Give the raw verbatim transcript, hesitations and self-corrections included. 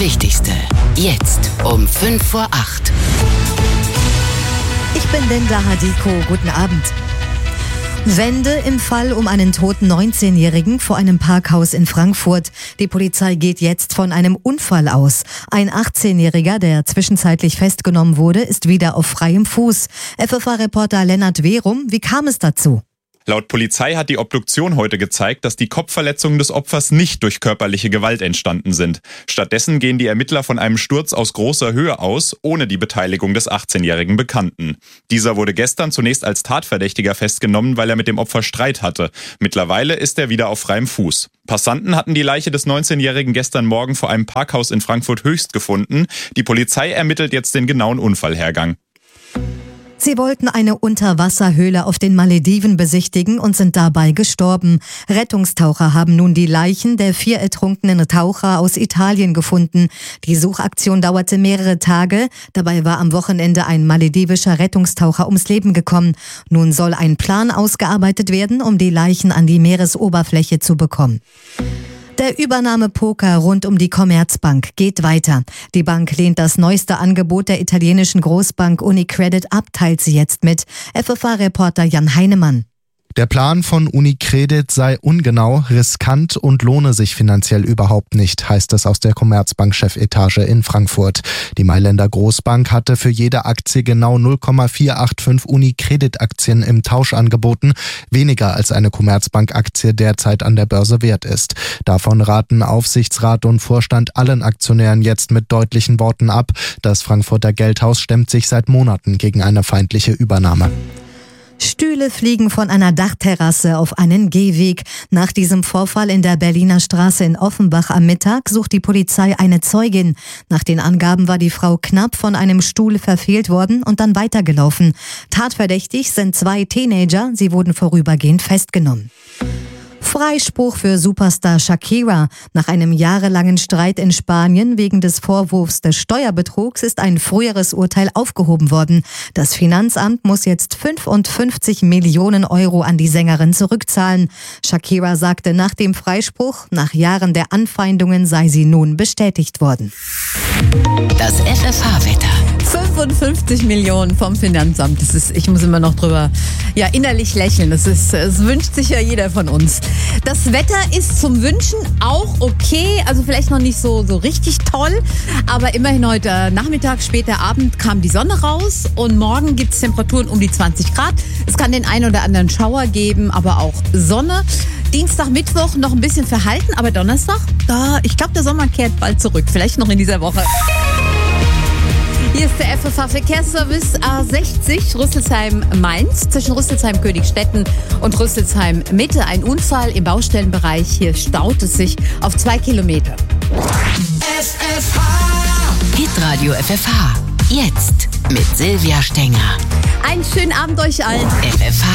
Wichtigste. Jetzt um fünf vor acht. Ich bin Linda Hadiko. Guten Abend. Wende im Fall um einen toten neunzehnjährigen vor einem Parkhaus in Frankfurt. Die Polizei geht jetzt von einem Unfall aus. Ein achtzehnjähriger, der zwischenzeitlich festgenommen wurde, ist wieder auf freiem Fuß. F F A-Reporter Lennart Werum, wie kam es dazu? Laut Polizei hat die Obduktion heute gezeigt, dass die Kopfverletzungen des Opfers nicht durch körperliche Gewalt entstanden sind. Stattdessen gehen die Ermittler von einem Sturz aus großer Höhe aus, ohne die Beteiligung des achtzehnjährigen Bekannten. Dieser wurde gestern zunächst als Tatverdächtiger festgenommen, weil er mit dem Opfer Streit hatte. Mittlerweile ist er wieder auf freiem Fuß. Passanten hatten die Leiche des neunzehnjährigen gestern Morgen vor einem Parkhaus in Frankfurt Höchst gefunden. Die Polizei ermittelt jetzt den genauen Unfallhergang. Sie wollten eine Unterwasserhöhle auf den Malediven besichtigen und sind dabei gestorben. Rettungstaucher haben nun die Leichen der vier ertrunkenen Taucher aus Italien gefunden. Die Suchaktion dauerte mehrere Tage. Dabei war am Wochenende ein maledivischer Rettungstaucher ums Leben gekommen. Nun soll ein Plan ausgearbeitet werden, um die Leichen an die Meeresoberfläche zu bekommen. Der Übernahmepoker rund um die Commerzbank geht weiter. Die Bank lehnt das neueste Angebot der italienischen Großbank Unicredit ab, teilt sie jetzt mit. F F A-Reporter Jan Heinemann. Der Plan von Unicredit sei ungenau, riskant und lohne sich finanziell überhaupt nicht, heißt es aus der Commerzbank-Chefetage in Frankfurt. Die Mailänder Großbank hatte für jede Aktie genau null Komma vier acht fünf Unicredit-Aktien im Tausch angeboten, weniger als eine Commerzbank-Aktie derzeit an der Börse wert ist. Davon raten Aufsichtsrat und Vorstand allen Aktionären jetzt mit deutlichen Worten ab. Das Frankfurter Geldhaus stemmt sich seit Monaten gegen eine feindliche Übernahme. Stühle fliegen von einer Dachterrasse auf einen Gehweg. Nach diesem Vorfall in der Berliner Straße in Offenbach am Mittag sucht die Polizei eine Zeugin. Nach den Angaben war die Frau knapp von einem Stuhl verfehlt worden und dann weitergelaufen. Tatverdächtig sind zwei Teenager. Sie wurden vorübergehend festgenommen. Freispruch für Superstar Shakira. Nach einem jahrelangen Streit in Spanien wegen des Vorwurfs des Steuerbetrugs ist ein früheres Urteil aufgehoben worden. Das Finanzamt muss jetzt fünfundfünfzig Millionen Euro an die Sängerin zurückzahlen. Shakira sagte nach dem Freispruch, nach Jahren der Anfeindungen sei sie nun bestätigt worden. Das F F H-Wetter. fünfundfünfzig Millionen vom Finanzamt. Das ist, ich muss immer noch drüber ja, innerlich lächeln. Das, ist, das wünscht sich ja jeder von uns. Das Wetter ist zum Wünschen auch okay. Also vielleicht noch nicht so, so richtig toll. Aber immerhin heute Nachmittag, später Abend kam die Sonne raus. Und morgen gibt es Temperaturen um die zwanzig Grad. Es kann den einen oder anderen Schauer geben, aber auch Sonne. Dienstag, Mittwoch noch ein bisschen verhalten. Aber Donnerstag, da, ich glaube, der Sommer kehrt bald zurück. Vielleicht noch in dieser Woche. Hier ist der F F H-Verkehrsservice A sechzig Rüsselsheim-Mainz zwischen Rüsselsheim-Königstetten und Rüsselsheim-Mitte. Ein Unfall im Baustellenbereich. Hier staut es sich auf zwei Kilometer. F F H. Hitradio F F H. Jetzt mit Silvia Stenger. Einen schönen Abend euch allen. F F H.